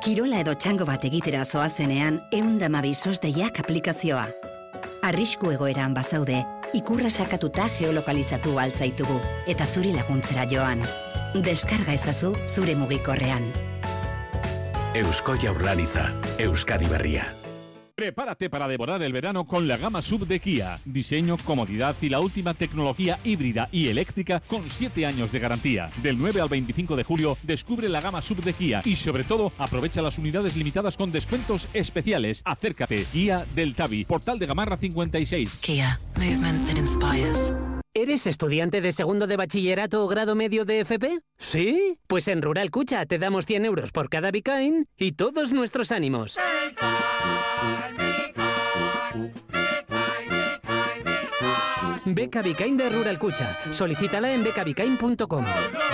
Kirola edo txango bat egitera zoazenean 112 SOS deiak aplikazioa. Arrisku egoeran bazaude, ikurra sakatuta geolokalizatu altzaitugu eta zuri laguntzera joan. Deskarga ezazu zure mugikorrean. Eusko Jaurlaritza, Euskadi Berria. Prepárate para devorar el verano con la gama SUV de Kia. Diseño, comodidad y la última tecnología híbrida y eléctrica con 7 años de garantía. Del 9 al 25 de julio descubre la gama SUV de Kia y sobre todo aprovecha las unidades limitadas con descuentos especiales. Acércate. Kia del Tabi, Portal de Gamarra 56. Kia, movement that inspires. ¿Eres estudiante de segundo de bachillerato o grado medio de FP? ¿Sí? Pues en Rural Cucha te damos 100 euros por cada Bitcoin y todos nuestros ánimos. Beca Bitcoin de Rural Cucha. Solicítala en becabitcoin.com.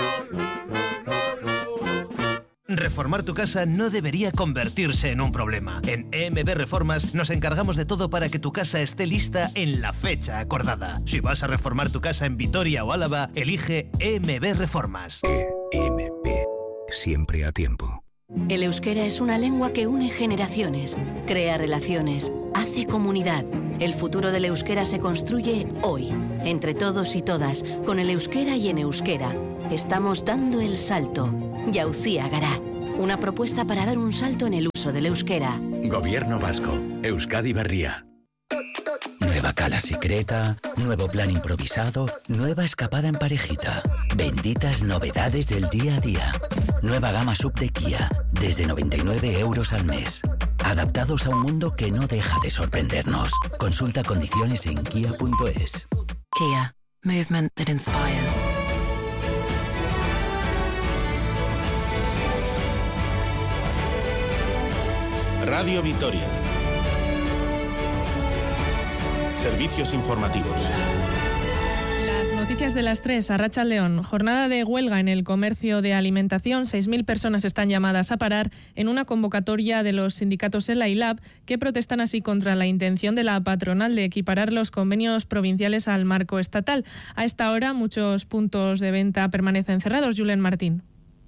Reformar tu casa no debería convertirse en un problema. En EMB Reformas nos encargamos de todo para que tu casa esté lista en la fecha acordada. Si vas a reformar tu casa en Vitoria o Álava, elige EMB Reformas. EMB, siempre a tiempo. El euskera es una lengua que une generaciones, crea relaciones, hace comunidad. El futuro del euskera se construye hoy, entre todos y todas, con el euskera y en euskera. Estamos dando el salto. Yauzía Gará, una propuesta para dar un salto en el uso del euskera. Gobierno Vasco, Euskadi Berria. Nueva cala secreta, nuevo plan improvisado, nueva escapada en parejita. Benditas novedades del día a día. Nueva gama SUV de Kia, desde 99 euros al mes. Adaptados a un mundo que no deja de sorprendernos. Consulta condiciones en kia.es. Kia, movement that inspires. Radio Vitoria. Servicios informativos. Las noticias de las 3, Arratsaldeon. Jornada de huelga en el comercio de alimentación. 6.000 personas están llamadas a parar en una convocatoria de los sindicatos ELA y LAB que protestan así contra la intención de la patronal de equiparar los convenios provinciales al marco estatal. A esta hora muchos puntos de venta permanecen cerrados. Julen Martín.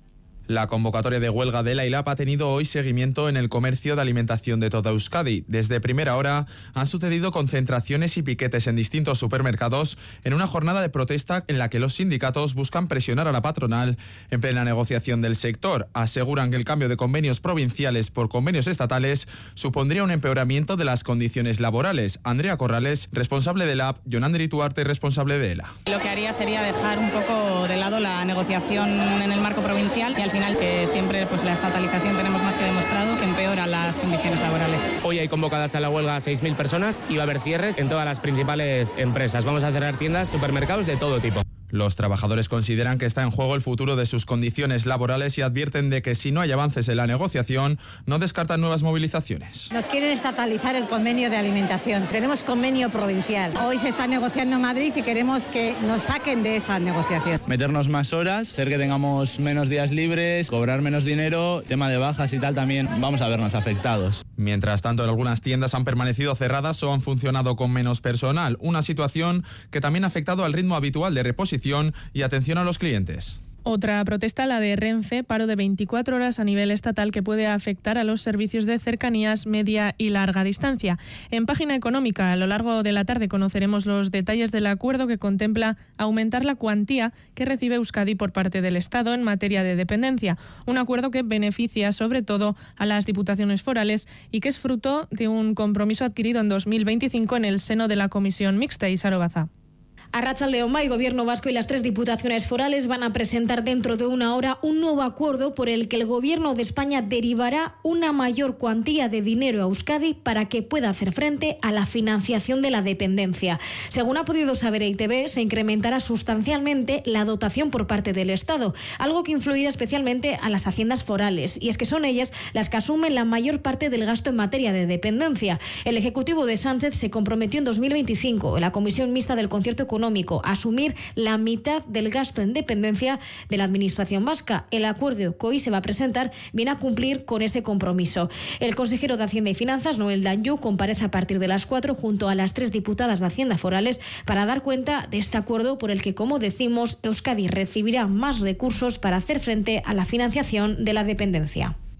La convocatoria de huelga de la ILAP ha tenido hoy seguimiento en el comercio de alimentación de toda Euskadi. Desde primera hora han sucedido concentraciones y piquetes en distintos supermercados en una jornada de protesta en la que los sindicatos buscan presionar a la patronal en plena negociación del sector. Aseguran que el cambio de convenios provinciales por convenios estatales supondría un empeoramiento de las condiciones laborales. Andrea Corrales, responsable de LAP, Jonandri Tuarte, responsable de ELA. Lo que haría sería dejar un poco de lado la negociación en el marco provincial y al final que siempre pues la estatalización tenemos más que demostrado que empeora las condiciones laborales. Hoy hay convocadas a la huelga 6.000 personas y va a haber cierres en todas las principales empresas. Vamos a cerrar tiendas, supermercados de todo tipo. Los trabajadores consideran que está en juego el futuro de sus condiciones laborales y advierten de que si no hay avances en la negociación, no descartan nuevas movilizaciones. Nos quieren estatalizar el convenio de alimentación. Tenemos convenio provincial. Hoy se está negociando en Madrid y queremos que nos saquen de esa negociación. Meternos más horas, hacer que tengamos menos días libres, cobrar menos dinero, tema de bajas y tal también vamos a vernos afectados. Mientras tanto, algunas tiendas han permanecido cerradas o han funcionado con menos personal, una situación que también ha afectado al ritmo habitual de reposición y atención a los clientes. Otra protesta, la de Renfe, paro de 24 horas a nivel estatal que puede afectar a los servicios de cercanías, media y larga distancia. En Página Económica, a lo largo de la tarde conoceremos los detalles del acuerdo que contempla aumentar la cuantía que recibe Euskadi por parte del Estado en materia de dependencia. Un acuerdo que beneficia sobre todo a las diputaciones forales y que es fruto de un compromiso adquirido en 2025 en el seno de la Comisión Mixta. Isaro Baza. Arratsaldeon, el Gobierno Vasco y las 3 diputaciones forales van a presentar dentro de una hora un nuevo acuerdo por el que el Gobierno de España derivará una mayor cuantía de dinero a Euskadi para que pueda hacer frente a la financiación de la dependencia. Según ha podido saber EITB, se incrementará sustancialmente la dotación por parte del Estado, algo que influirá especialmente a las haciendas forales, y es que son ellas las que asumen la mayor parte del gasto en materia de dependencia. El Ejecutivo de Sánchez se comprometió en 2025 en la Comisión Mixta del Concierto Económico a asumir la mitad del gasto en dependencia de la Administración vasca. El acuerdo que hoy se va a presentar viene a cumplir con ese compromiso. El consejero de Hacienda y Finanzas, Noel Danyu, comparece a partir de las 4 junto a las 3 diputadas de Hacienda forales para dar cuenta de este acuerdo por el que, como decimos, Euskadi recibirá más recursos para hacer frente a la financiación de la dependencia.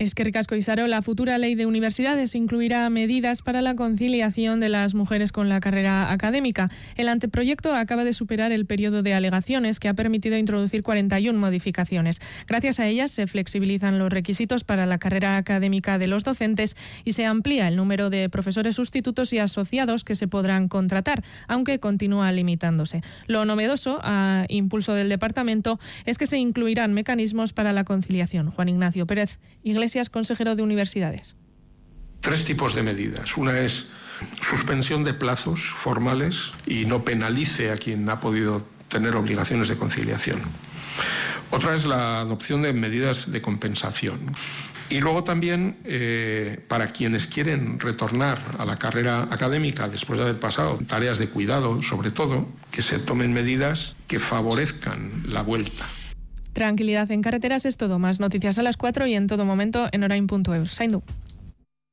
Eskerrik asko, Isaro. La futura ley de universidades incluirá medidas para la conciliación de las mujeres con la carrera académica. El anteproyecto acaba de superar el periodo de alegaciones que ha permitido introducir 41 modificaciones. Gracias a ellas se flexibilizan los requisitos para la carrera académica de los docentes y se amplía el número de profesores sustitutos y asociados que se podrán contratar, aunque continúa limitándose. Lo novedoso, a impulso del departamento, es que se incluirán mecanismos para la conciliación. Juan Ignacio Pérez Iglesias, consejero de Universidades. 3 tipos de medidas. Una es suspensión de plazos formales y no penalice a quien ha podido tener obligaciones de conciliación. Otra es la adopción de medidas de compensación. Y luego también, para quienes quieren retornar a la carrera académica después de haber pasado tareas de cuidado, sobre todo, que se tomen medidas que favorezcan la vuelta. Tranquilidad en carreteras es todo. Más noticias a las 4 y en todo momento en orain.eus. Zaindu.